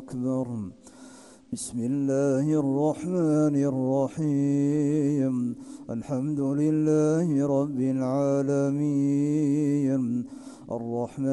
أكبر. بسم الله الرحمن الرحيم. الحمد لله رب العالمين. الرحمن